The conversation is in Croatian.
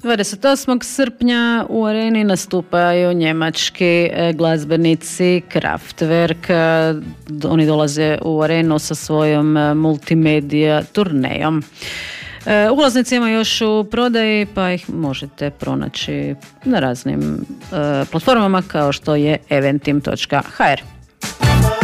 28. srpnja u areni nastupaju njemački glazbenici Kraftwerk. Oni dolaze u arenu sa svojom multimedija turnejom. Ulaznice ima još u prodaji, pa ih možete pronaći na raznim platformama kao što je eventim.hr.